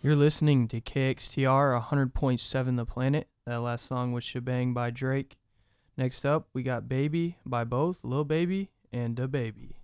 You're listening to KXTR 100.7 The Planet. That last song was Shebang by Drake. Next up, we got Baby by both Lil Baby and Da Baby.